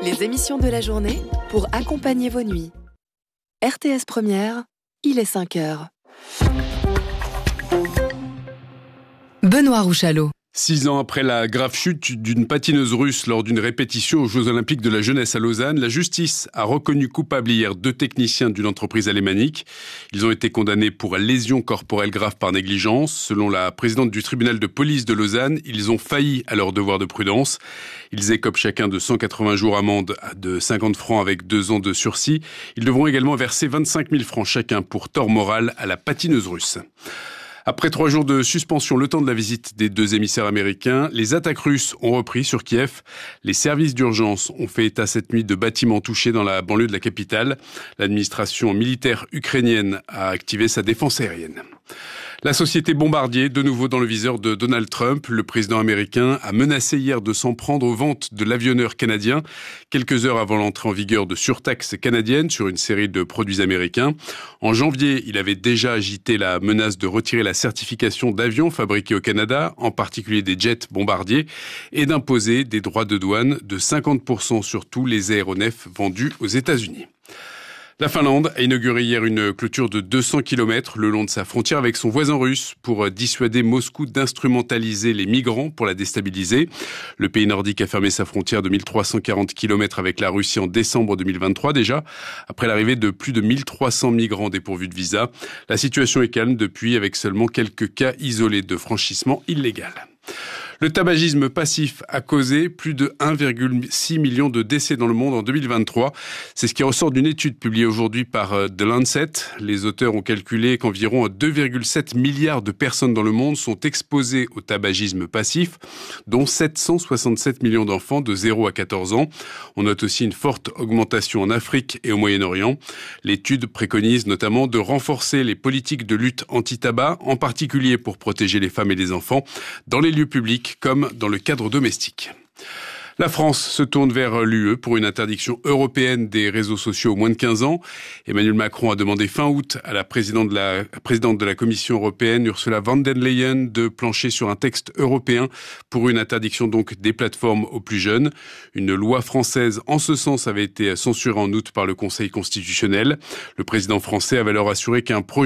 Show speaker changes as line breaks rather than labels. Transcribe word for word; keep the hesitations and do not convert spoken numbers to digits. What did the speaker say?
Les émissions de la journée pour accompagner vos nuits. R T S Première, il est cinq heures. Benoît Rouchalot.
Six ans après la grave chute d'une patineuse russe lors d'une répétition aux Jeux Olympiques de la jeunesse à Lausanne, la justice a reconnu coupable hier deux techniciens d'une entreprise alémanique. Ils ont été condamnés pour lésion corporelle grave par négligence. Selon la présidente du tribunal de police de Lausanne, ils ont failli à leur devoir de prudence. Ils écopent chacun de cent quatre-vingts jours amende de cinquante francs avec deux ans de sursis. Ils devront également verser vingt-cinq mille francs chacun pour tort moral à la patineuse russe. Après trois jours de suspension, le temps de la visite des deux émissaires américains, les attaques russes ont repris sur Kiev. Les services d'urgence ont fait état cette nuit de bâtiments touchés dans la banlieue de la capitale. L'administration militaire ukrainienne a activé sa défense aérienne. La société Bombardier, de nouveau dans le viseur de Donald Trump. Le président américain a menacé hier de s'en prendre aux ventes de l'avionneur canadien, quelques heures avant l'entrée en vigueur de surtaxes canadiennes sur une série de produits américains. En janvier, il avait déjà agité la menace de retirer la certification d'avions fabriqués au Canada, en particulier des jets Bombardier, et d'imposer des droits de douane de cinquante pour cent sur tous les aéronefs vendus aux États-Unis. La Finlande a inauguré hier une clôture de deux cents kilomètres le long de sa frontière avec son voisin russe pour dissuader Moscou d'instrumentaliser les migrants pour la déstabiliser. Le pays nordique a fermé sa frontière de mille trois cent quarante kilomètres avec la Russie en décembre deux mille vingt-trois déjà, après l'arrivée de plus de mille trois cents migrants dépourvus de visa. La situation est calme depuis avec seulement quelques cas isolés de franchissement illégal. Le tabagisme passif a causé plus de un virgule six million de décès dans le monde en deux mille vingt-trois. C'est ce qui ressort d'une étude publiée aujourd'hui par The Lancet. Les auteurs ont calculé qu'environ deux virgule sept milliards de personnes dans le monde sont exposées au tabagisme passif, dont sept cent soixante-sept millions d'enfants de zéro à quatorze ans. On note aussi une forte augmentation en Afrique et au Moyen-Orient. L'étude préconise notamment de renforcer les politiques de lutte anti-tabac, en particulier pour protéger les femmes et les enfants, dans les lieux publics comme dans le cadre domestique. La France se tourne vers l'U E pour une interdiction européenne des réseaux sociaux aux moins de quinze ans. Emmanuel Macron a demandé fin août à la présidente de la, présidente de la Commission européenne, Ursula von der Leyen, de plancher sur un texte européen pour une interdiction donc des plateformes aux plus jeunes. Une loi française en ce sens avait été censurée en août par le Conseil constitutionnel. Le président français avait alors assuré qu'un projet